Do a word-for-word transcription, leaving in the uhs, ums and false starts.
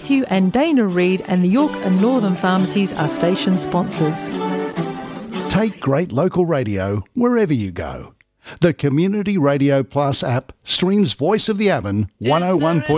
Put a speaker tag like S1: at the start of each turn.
S1: Matthew and Dana Reid and the York and Northern Pharmacies are station sponsors.
S2: Take great local radio wherever you go. The Community Radio Plus app streams Voice of the Avon one oh one point